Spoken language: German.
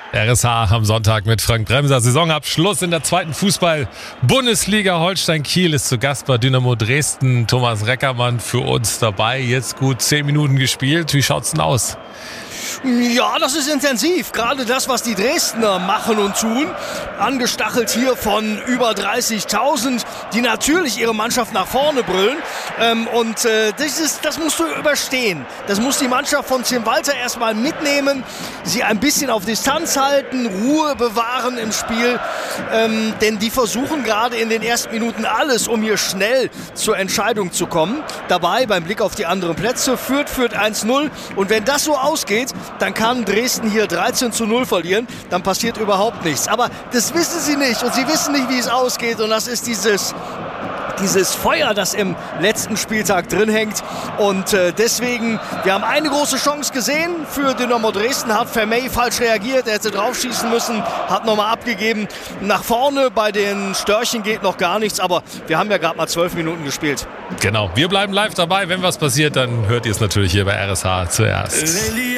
RSH am Sonntag mit Frank Bremser. Saisonabschluss in der zweiten Fußball-Bundesliga. Holstein Kiel ist zu Gast bei Dynamo Dresden. Thomas Reckermann für uns dabei. Jetzt gut 10 Minuten gespielt. Wie schaut's denn aus? Ja, das ist intensiv. Gerade das, was die Dresdner machen und tun. Angestachelt hier von über 30.000, die natürlich ihre Mannschaft nach vorne brüllen. Das musst du überstehen. Das muss die Mannschaft von Tim Walter erstmal mitnehmen. Sie ein bisschen auf Distanz halten, Ruhe bewahren im Spiel. Denn die versuchen gerade in den ersten Minuten alles, um hier schnell zur Entscheidung zu kommen. Dabei, beim Blick auf die anderen Plätze, führt 1-0. Und wenn das so ausgeht, dann kann Dresden hier 13-0 verlieren. Dann passiert überhaupt nichts. Aber das wissen sie nicht. Und sie wissen nicht, wie es ausgeht. Und das ist dieses Feuer, das im letzten Spieltag drin hängt. Und deswegen, wir haben eine große Chance gesehen für Dynamo Dresden. Hat Vermey falsch reagiert. Er hätte draufschießen müssen. Hat nochmal abgegeben. Nach vorne bei den Störchen geht noch gar nichts. Aber wir haben ja gerade mal 12 Minuten gespielt. Genau, wir bleiben live dabei. Wenn was passiert, dann hört ihr es natürlich hier bei RSH zuerst.